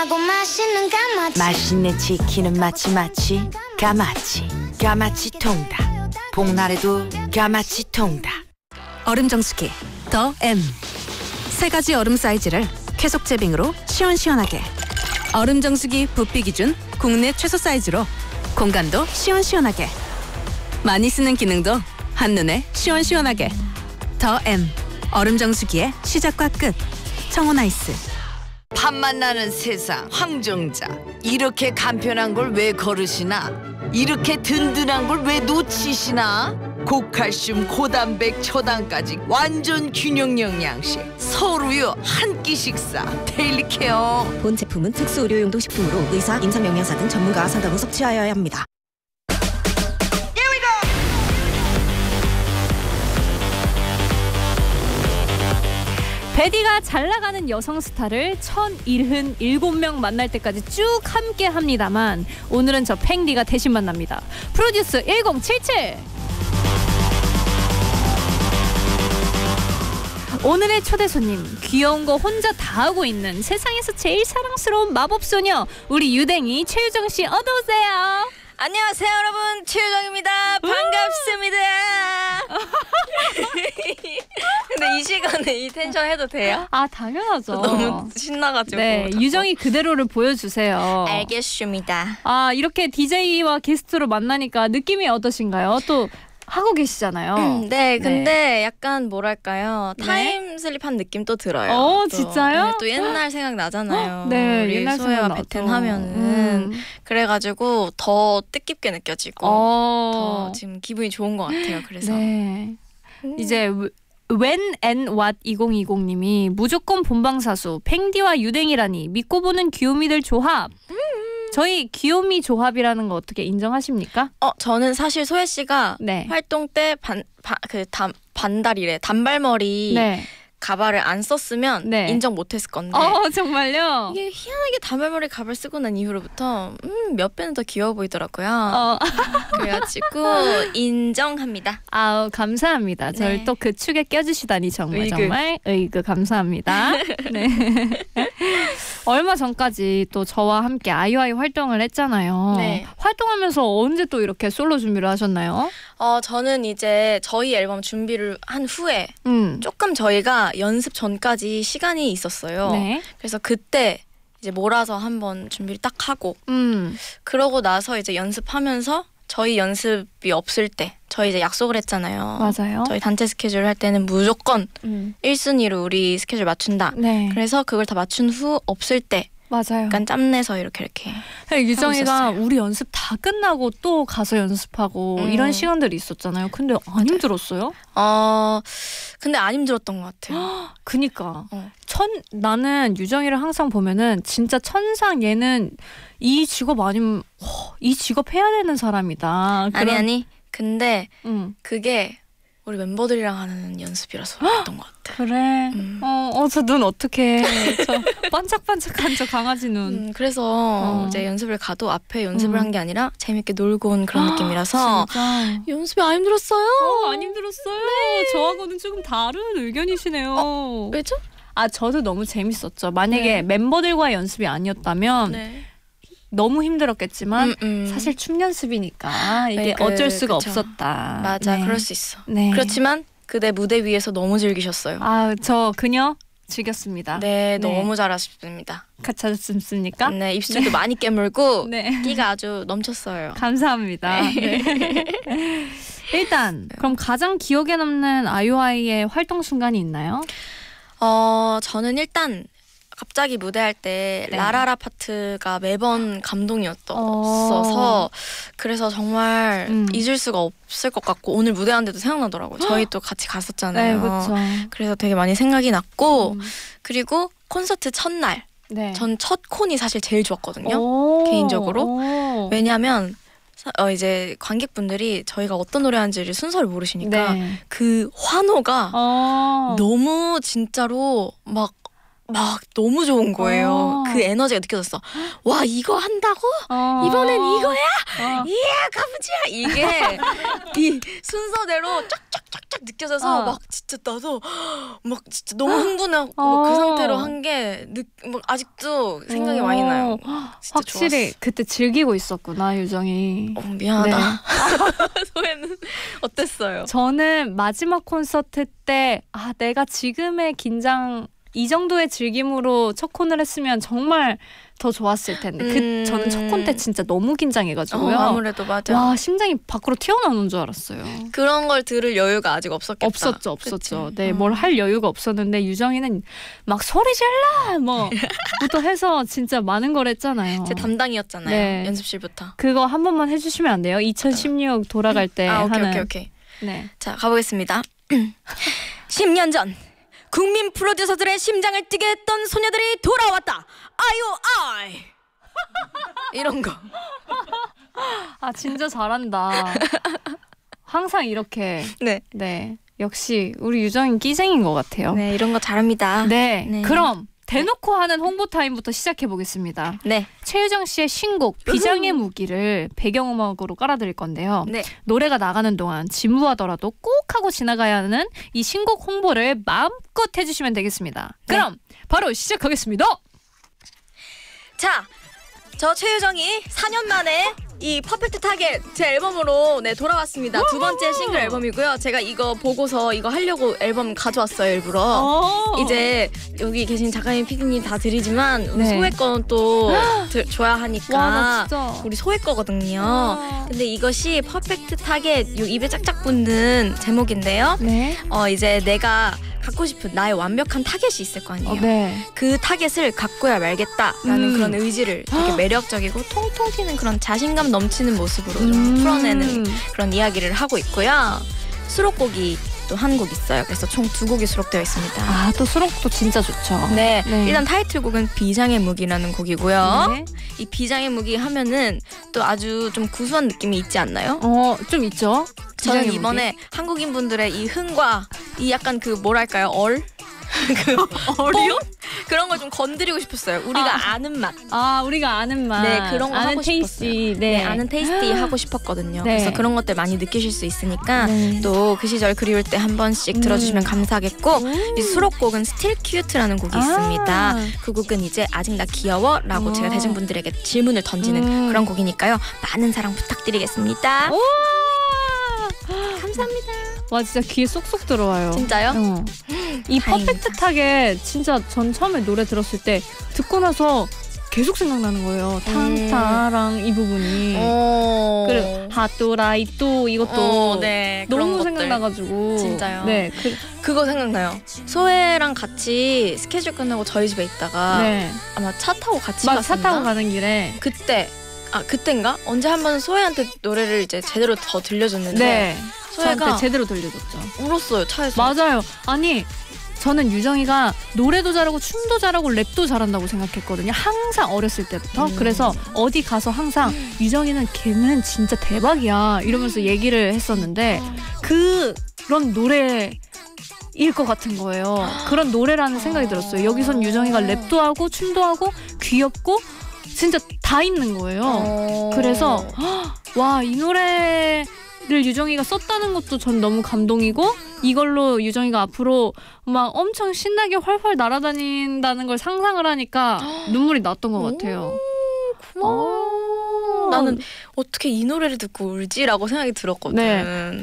달콤하고 맛있는 까마치 맛있는 치킨은 마치 까마치 통닭. 복날에도 까마치 통닭. 얼음 정수기 더 M. 세 가지 얼음 사이즈를 쾌속 제빙으로 시원시원하게. 얼음 정수기 부피 기준 국내 최소 사이즈로 공간도 시원시원하게. 많이 쓰는 기능도 한눈에 시원시원하게. 더 M. 얼음 정수기의 시작과 끝. 청혼아이스. 밥맛 나는 세상 황정자. 이렇게 간편한 걸 왜 거르시나? 이렇게 든든한 걸 왜 놓치시나? 고칼슘, 고단백, 초당까지 완전 균형 영양식. 서울우유 한 끼 식사. 데일리 케어. 본 제품은 특수 의료용도 식품으로 의사, 임상영양사 등 전문가 상담 후 섭취하여야 합니다. 베디가 잘 나가는 여성 스타를 1077명 만날 때까지 쭉 함께 합니다만 오늘은 저 팽디가 대신 만납니다. 프로듀스 1077. 오늘의 초대 손님, 귀여운 거 혼자 다 하고 있는 세상에서 제일 사랑스러운 마법소녀 우리 유댕이 최유정 씨, 어서 오세요. 안녕하세요 여러분, 최유정입니다. 반갑습니다. 근데 이 시간에 이 텐션 해도 돼요? 아, 당연하죠. 너무 신나가지고. 네, 유정이 그대로를 보여주세요. 알겠습니다. 아, 이렇게 DJ와 게스트로 만나니까 느낌이 어떠신가요? 또 하고 계시잖아요. 네, 근데 약간 뭐랄까요, 타임슬립한 느낌 또 들어요. 또. 진짜요? 네, 또 옛날 생각 나잖아요. 네, 우리 옛날 소혜와 생각 베텐 나죠. 하면은 그래가지고 그래가지고 더 뜻깊게 느껴지고 더 지금 기분이 좋은 것 같아요. 그래서 네. 이제 When and What 2020님이 무조건 본방사수 팽디와 유댕이라니 믿고 보는 귀요미들 조합. 저희 귀요미 조합이라는 거 어떻게 인정하십니까? 저는 사실 소혜 씨가 네. 활동 때 단발머리 네. 가발을 안 썼으면 네. 인정 못했을 건데 정말요? 이게 희한하게 단발머리 가발 쓰고 난 이후로부터 몇 배는 더 귀여워 보이더라고요. 그래가지고 인정합니다. 아우, 감사합니다. 네. 저를 또 그 축에 껴주시다니 정말 으이그. 정말 감사합니다. 네. 얼마 전까지 또 저와 함께 아이오아이 활동을 했잖아요. 네. 활동하면서 언제 또 이렇게 솔로 준비를 하셨나요? 저는 이제 저희 앨범 준비를 한 후에 조금 저희가 연습 전까지 시간이 있었어요. 네. 그래서 그때 이제 몰아서 한번 준비를 딱 하고 음. 그러고 나서 이제 연습하면서 저희 연습이 없을 때 저희 이제 약속을 했잖아요. 맞아요. 저희 단체 스케줄 할 때는 무조건 음. 1순위로 우리 스케줄 맞춘다. 네. 그래서 그걸 다 맞춘 후 없을 때 맞아요. 약간 짬내서 이렇게 유정이가 하고 우리 연습 다 끝나고 또 가서 연습하고 이런 시간들이 있었잖아요. 근데 안 힘들었어요? 근데 안 힘들었던 것 같아요. 그니까 나는 유정이를 항상 보면은 진짜 천상, 얘는 이 직업 아니면 이 직업 해야 되는 사람이다. 아니 근데 응. 그게 우리 멤버들이랑 하는 연습이라서 그랬던 것 같아. 그래. 저 눈 어떡해. 저 반짝반짝한 저 강아지 눈. 그래서 이제 연습을 가도 앞에 연습을 한 게 아니라 재밌게 놀고 온 그런 느낌이라서 진짜. 연습이 안 힘들었어요. 안 힘들었어요. 네. 저하고는 조금 다른 의견이시네요. 왜죠? 저도 너무 재밌었죠. 만약에 네. 멤버들과 연습이 아니었다면 네. 너무 힘들었겠지만 사실 춤 연습이니까 이게 어쩔 수가 그쵸. 없었다. 맞아, 네. 그럴 수 있어. 네. 그렇지만 그대 무대 위에서 너무 즐기셨어요. 저 그녀 즐겼습니다. 네, 너무 잘하셨습니다. 같이 하셨습니까? 네, 입술도 많이 깨물고 네. 끼가 아주 넘쳤어요. 감사합니다. 네. 일단 그럼 가장 기억에 남는 아이오아이의 활동 순간이 있나요? 저는 일단 갑자기 무대할 때 네. 라라라 파트가 매번 감동이었어서 그래서 정말 잊을 수가 없을 것 같고 오늘 무대하는데도 생각나더라고요. 저희 또 같이 갔었잖아요. 네, 그렇죠. 그래서 되게 많이 생각이 났고 그리고 콘서트 첫날 네. 전 첫 콘이 사실 제일 좋았거든요. 개인적으로. 왜냐하면 이제 관객분들이 저희가 어떤 노래 하는지를 순서를 모르시니까 네. 그 환호가 너무 진짜로 막 너무 좋은 거예요. 그 에너지가 느껴졌어. 와, 이거 한다고? 이번엔 이거야? 가보자! 이게 이 순서대로 쫙쫙쫙쫙 느껴져서 막 진짜 나도 막 진짜 너무 흥분하고 막 그 상태로 한 게 아직도 생각이 많이 나요. 진짜 확실히 좋았어. 그때 즐기고 있었구나 유정이. 미안하다. 네. 소혜는 어땠어요? 저는 마지막 콘서트 때 내가 지금의 긴장 이 정도의 즐김으로 첫 콘을 했으면 정말 더 좋았을 텐데 저는 첫 콘 때 진짜 너무 긴장해가지고요. 아무래도 맞아. 와 심장이 밖으로 튀어나오는 줄 알았어요. 그런 걸 들을 여유가 아직 없었겠다. 없었죠. 그치? 네, 뭘 할 여유가 없었는데 유정이는 막 소리 질러 뭐부터 해서 진짜 많은 걸 했잖아요. 제 담당이었잖아요. 네. 연습실부터. 그거 한 번만 해주시면 안 돼요? 2016 돌아갈 때 하는. 오케이. 네. 자, 가보겠습니다. 10년 전 국민 프로듀서들의 심장을 뛰게 했던 소녀들이 돌아왔다. 아이오아이. 이런 거. 진짜 잘한다. 항상 이렇게. 네. 네. 역시 우리 유정인 끼쟁인 것 같아요. 네, 이런 거 잘합니다. 네. 네. 그럼 대놓고 하는 홍보 타임부터 시작해 보겠습니다. 네. 최유정 씨의 신곡 비장의 무기를 배경음악으로 깔아드릴 건데요. 네. 노래가 나가는 동안 진부하더라도 꼭 하고 지나가야 하는 이 신곡 홍보를 마음껏 해주시면 되겠습니다. 그럼 바로 시작하겠습니다. 자, 저 최유정이 4년 만에 이 퍼펙트 타겟 제 앨범으로 돌아왔습니다. 두 번째 싱글 앨범이고요. 제가 이거 보고서 이거 하려고 앨범 가져왔어요, 일부러. 이제 여기 계신 작가님, 피디님 다 드리지만 우리 네. 소혜 거는 또 줘야 하니까. 와, 나 진짜. 우리 소혜 거거든요. 근데 이것이 퍼펙트 타겟 요 입에 짝짝 붙는 제목인데요. 네. 이제 내가 갖고 싶은 나의 완벽한 타겟이 있을 거 아니에요. 네. 그 타겟을 갖고야 말겠다라는 그런 의지를 되게 매력적이고 통통 튀는 그런 자신감 넘치는 모습으로 좀 풀어내는 그런 이야기를 하고 있고요. 수록곡이 또 한 곡 있어요. 그래서 총 2곡이 수록되어 있습니다. 또 수록도 진짜 좋죠. 네, 네. 일단 타이틀곡은 비장의 무기라는 곡이고요. 네. 이 비장의 무기 하면은 또 아주 좀 구수한 느낌이 있지 않나요? 좀 있죠. 저는 비장의 이번에 한국인 분들의 이 흥과 이 약간 그 뭐랄까요 얼이요? 그런 걸 좀 건드리고 싶었어요. 우리가 아는 맛. 우리가 아는 맛. 네, 그런 거 아는 하고 테이스티. 싶었어요. 네, 아는 테이스티 하고 싶었거든요. 네. 그래서 그런 것들 많이 느끼실 수 있으니까 네. 또 그 시절 그리울 때 한 번씩 들어주시면 감사하겠고 이 수록곡은 Still Cute라는 곡이 있습니다. 그 곡은 이제 아직 나 귀여워라고 제가 대중분들에게 질문을 던지는 그런 곡이니까요. 많은 사랑 부탁드리겠습니다. 감사합니다. 와 진짜 귀에 쏙쏙 들어와요. 진짜요? 이 다행이다. 퍼펙트 타겟 진짜 전 처음에 노래 들었을 때 듣고 나서 계속 생각나는 거예요. 탕타랑 이 부분이. 그리고 하또라이또 이것도 네, 그런 너무 것들. 생각나가지고. 진짜요? 네. 그거 생각나요. 소혜랑 같이 스케줄 끝나고 저희 집에 있다가 네. 아마 차 타고 같이 막 갔었나? 차 타고 가는 길에. 그때인가? 언제 한번 소혜한테 노래를 이제 제대로 더 들려줬는데 네. 소혜가 저한테 제대로 들려줬죠. 울었어요, 차에서. 맞아요. 아니 저는 유정이가 노래도 잘하고 춤도 잘하고 랩도 잘한다고 생각했거든요. 항상 어렸을 때부터. 그래서 어디 가서 항상 유정이는 걔는 진짜 대박이야 이러면서 얘기를 했었는데 그런 노래일 것 같은 거예요. 그런 노래라는 생각이 들었어요. 여기선 유정이가 랩도 하고 춤도 하고 귀엽고 진짜 다 있는 거예요. 그래서 와, 이 노래를 유정이가 썼다는 것도 전 너무 감동이고 이걸로 유정이가 앞으로 막 엄청 신나게 활활 날아다닌다는 걸 상상을 하니까 눈물이 났던 것 같아요. 고마워. 나는 어떻게 이 노래를 듣고 울지라고 생각이 들었거든. 네.